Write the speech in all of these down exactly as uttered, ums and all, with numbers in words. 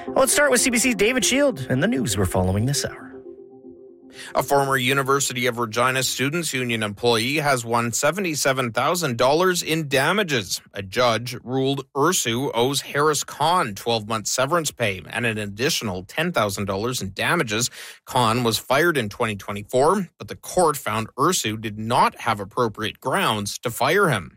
Well, let's start with C B C's David Shield and the news we're following this hour. A former University of Regina Students' Union employee has won seventy-seven thousand dollars in damages. A judge ruled Ursu owes Harris Khan twelve-month severance pay and an additional ten thousand dollars in damages. Khan was fired in twenty twenty-four, but the court found Ursu did not have appropriate grounds to fire him.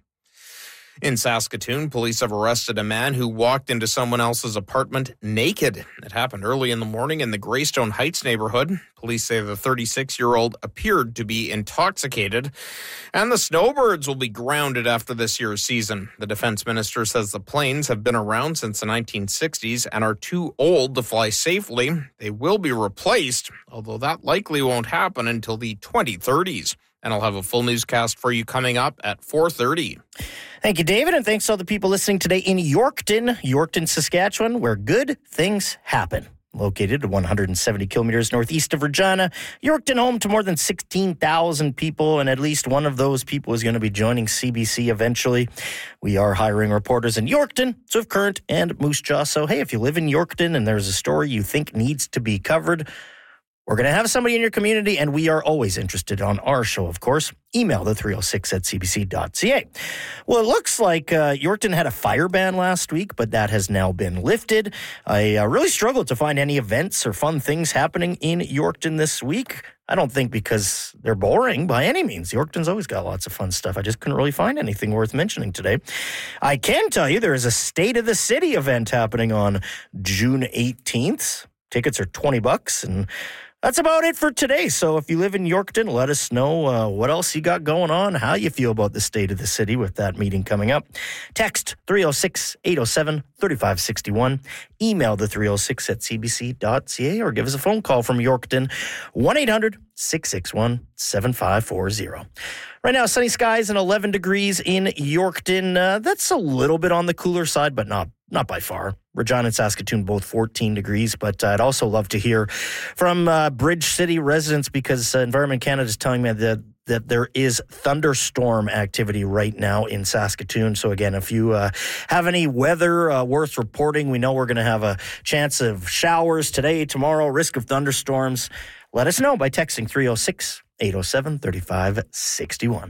In Saskatoon, police have arrested a man who walked into someone else's apartment naked. It happened early in the morning in the Greystone Heights neighborhood. Police say the thirty-six-year-old appeared to be intoxicated. And the Snowbirds will be grounded after this year's season. The defense minister says the planes have been around since the nineteen sixties and are too old to fly safely. They will be replaced, although that likely won't happen until the twenty thirties. And I'll have a full newscast for you coming up at four thirty. Thank you, David, and thanks to all the people listening today in Yorkton, Yorkton, Saskatchewan, where good things happen. Located one hundred seventy kilometers northeast of Regina, Yorkton home to more than sixteen thousand people, and at least one of those people is going to be joining C B C eventually. We are hiring reporters in Yorkton, Swift Current, and Moose Jaw. So, hey, if you live in Yorkton and there's a story you think needs to be covered, we're going to have somebody in your community, and we are always interested on our show, of course. Email the three oh six at c b c dot c a. Well, it looks like uh, Yorkton had a fire ban last week, but that has now been lifted. I uh, really struggled to find any events or fun things happening in Yorkton this week. I don't think because they're boring by any means. Yorkton's always got lots of fun stuff. I just couldn't really find anything worth mentioning today. I can tell you there is a State of the City event happening on June eighteenth. Tickets are twenty bucks, and that's about it for today. So if you live in Yorkton, let us know uh, what else you got going on, how you feel about the State of the City with that meeting coming up. Text three oh six, eight oh seven, three five six one. Email the three oh six at c b c dot c a or give us a phone call from Yorkton, one eight hundred, six six one, seven five four zero. Right now, sunny skies and eleven degrees in Yorkton. Uh, that's a little bit on the cooler side, but not Not by far. Regina and Saskatoon both fourteen degrees, but uh, I'd also love to hear from uh, Bridge City residents because uh, Environment Canada is telling me that that there is thunderstorm activity right now in Saskatoon. So again, if you uh, have any weather uh, worth reporting, we know we're going to have a chance of showers today, tomorrow, risk of thunderstorms. Let us know by texting three oh six, eight oh seven, three five six one.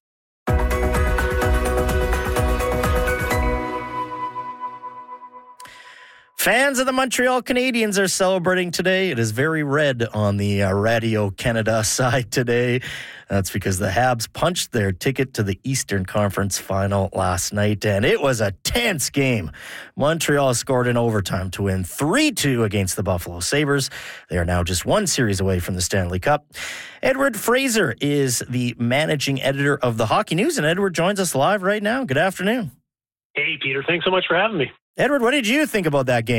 Fans of the Montreal Canadiens are celebrating today. It is very red on the uh, Radio Canada side today. That's because the Habs punched their ticket to the Eastern Conference Final last night, and it was a tense game. Montreal scored in overtime to win three two against the Buffalo Sabres. They are now just one series away from the Stanley Cup. Edward Fraser is the managing editor of the Hockey News, and Edward joins us live right now. Good afternoon. Hey, Peter. Thanks so much for having me. Edward, what did you think about that game?